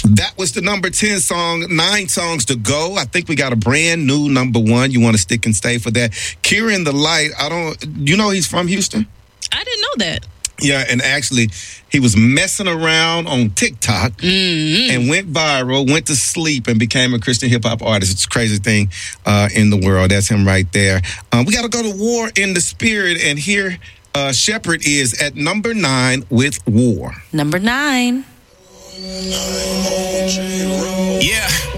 That was the number 10 song. 9 songs to go. I think we got a brand new number 1. You want to stick and stay for that. Kieran the Light. He's from Houston? I didn't know that. Yeah, and actually, he was messing around on TikTok and went viral, went to sleep, and became a Christian hip-hop artist. It's a crazy thing in the world. That's him right there. We got to go to War in the Spirit, and here Shepherd is at number 9 with War. Number 9. Yeah.